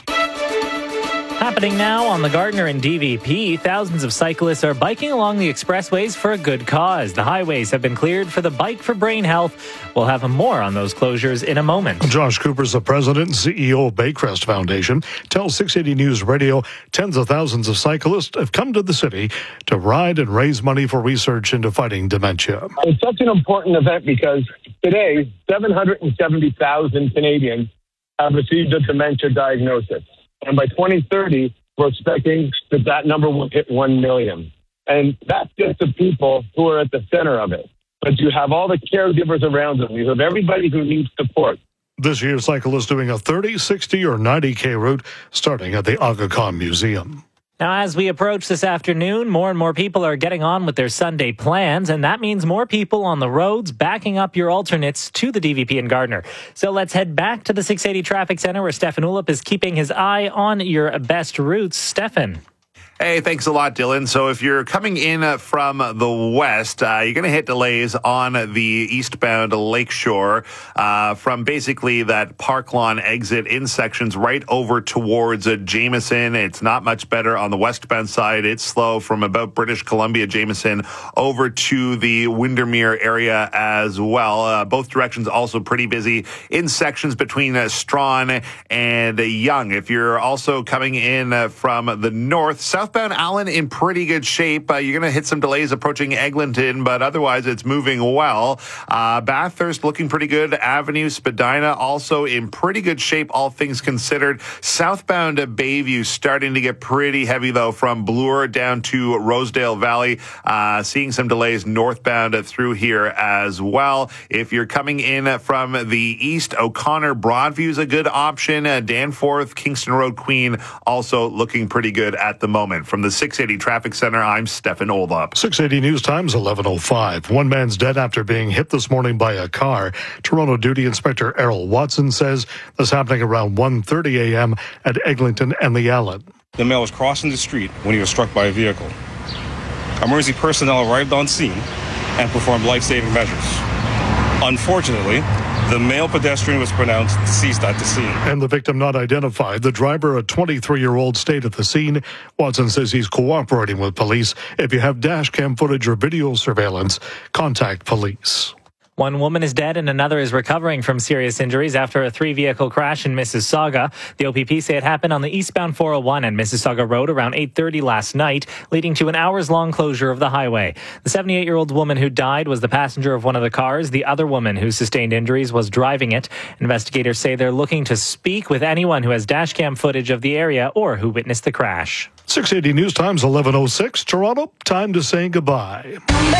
Happening now on the Gardner and D V P, thousands of cyclists are biking along the expressways for a good cause. The highways have been cleared for the Bike for Brain Health. We'll have more on those closures in a moment. Josh Cooper's the president and C E O of Baycrest Foundation. Tells six eighty News Radio tens of thousands of cyclists have come to the city to ride and raise money for research into fighting dementia. It's such an important event because today, seven hundred seventy thousand Canadians have received a dementia diagnosis. And by twenty thirty, we're expecting that that number will hit one million. And that's just the people who are at the center of it. But you have all the caregivers around them. You have everybody who needs support. This year, cyclists doing a thirty, sixty, or ninety K route starting at the Aga Khan Museum. Now, as we approach this afternoon, more and more people are getting on with their Sunday plans, and that means more people on the roads backing up your alternates to the D V P and Gardner. So let's head back to the six eighty Traffic Center where Stefan Ulip is keeping his eye on your best routes. Stefan. Hey, thanks a lot, Dylan. So if you're coming in uh, from the west, uh, you're going to hit delays on the eastbound Lakeshore uh, from basically that Park Lawn exit in sections right over towards uh, Jameson. It's not much better on the westbound side. It's slow from about British Columbia, Jameson, over to the Windermere area as well. Uh, both directions also pretty busy in sections between uh, Strawn and uh, Young. If you're also coming in uh, from the north, south Southbound Allen in pretty good shape. Uh, you're going to hit some delays approaching Eglinton, but otherwise it's moving well. Uh, Bathurst looking pretty good. Avenue, Spadina also in pretty good shape, all things considered. Southbound Bayview starting to get pretty heavy, though, from Bloor down to Rosedale Valley. Uh, seeing some delays northbound through here as well. If you're coming in from the east, O'Connor Broadview is a good option. Uh, Danforth, Kingston Road, Queen also looking pretty good at the moment. From the six eighty Traffic Center, I'm Stefan Oldup. six eighty News Times, eleven oh five. One man's dead after being hit this morning by a car. Toronto Duty Inspector Errol Watson says this happening around one thirty a.m. at Eglinton and the Allen. The male was crossing the street when he was struck by a vehicle. Emergency personnel arrived on scene and performed life-saving measures. Unfortunately, the male pedestrian was pronounced deceased at the scene. And the victim not identified. The driver, a twenty-three-year-old, stayed at the scene. Watson says he's cooperating with police. If you have dash cam footage or video surveillance, contact police. One woman is dead and another is recovering from serious injuries after a three-vehicle crash in Mississauga. The O P P say it happened on the eastbound four oh one and Mississauga Road around eight thirty last night, leading to an hours-long closure of the highway. The seventy-eight-year-old woman who died was the passenger of one of the cars. The other woman who sustained injuries was driving it. Investigators say they're looking to speak with anyone who has dashcam footage of the area or who witnessed the crash. six eighty News Times, eleven oh six. Toronto, time to say goodbye.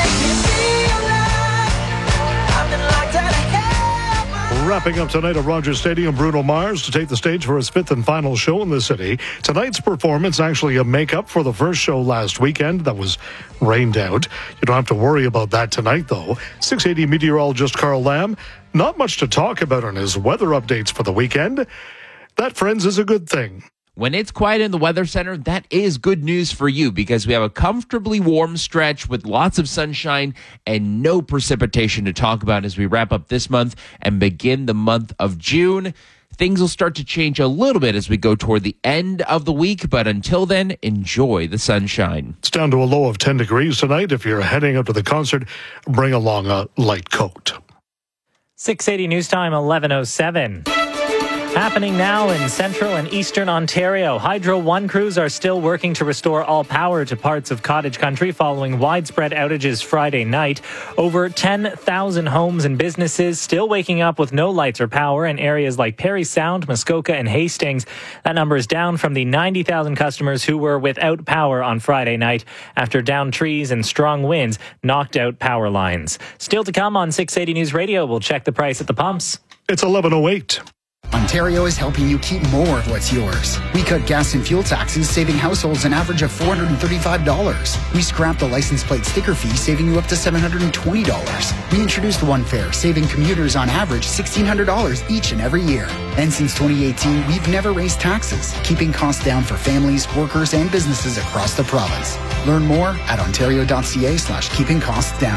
Wrapping up tonight at Rogers Stadium, Bruno Mars to take the stage for his fifth and final show in the city. Tonight's performance actually a makeup for the first show last weekend that was rained out. You don't have to worry about that tonight, though. six eighty meteorologist Carl Lamb, not much to talk about on his weather updates for the weekend. That, friends, is a good thing. When it's quiet in the Weather Center, that is good news for you because we have a comfortably warm stretch with lots of sunshine and no precipitation to talk about as we wrap up this month and begin the month of June. Things will start to change a little bit as we go toward the end of the week, but until then, enjoy the sunshine. It's down to a low of ten degrees tonight. If you're heading out to the concert, bring along a light coat. six eighty News Time, eleven oh seven. Happening now in central and eastern Ontario. Hydro One crews are still working to restore all power to parts of cottage country following widespread outages Friday night. Over ten thousand homes and businesses still waking up with no lights or power in areas like Parry Sound, Muskoka, and Hastings. That number is down from the ninety thousand customers who were without power on Friday night after downed trees and strong winds knocked out power lines. Still to come on six eighty News Radio, we'll check the price at the pumps. It's eleven oh eight. Ontario is helping you keep more of what's yours. We cut gas and fuel taxes, saving households an average of four hundred thirty-five dollars. We scrapped the license plate sticker fee, saving you up to seven hundred twenty dollars. We introduced One Fare, saving commuters on average one thousand six hundred dollars each and every year. And since twenty eighteen, we've never raised taxes, keeping costs down for families, workers, and businesses across the province. Learn more at ontario.ca slash keeping costs down.